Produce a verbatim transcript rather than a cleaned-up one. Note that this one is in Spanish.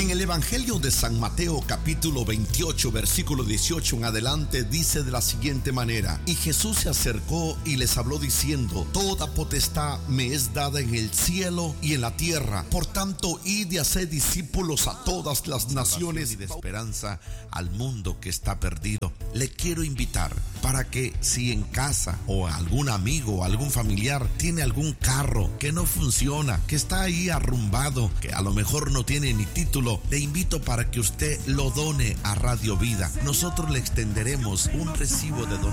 En el Evangelio de San Mateo, capítulo veintiocho, versículo dieciocho en adelante, dice de la siguiente manera: y Jesús se acercó y les habló diciendo: toda potestad me es dada en el cielo y en la tierra. Por tanto, id y haced discípulos a todas las naciones, y de esperanza al mundo que está perdido. Le quiero invitar para que, si en casa o algún amigo o algún familiar tiene algún carro que no funciona, que está ahí arrumbado, que a lo mejor no tiene ni título, le invito para que usted lo done a Radio Vida. Nosotros le extenderemos un recibo de donación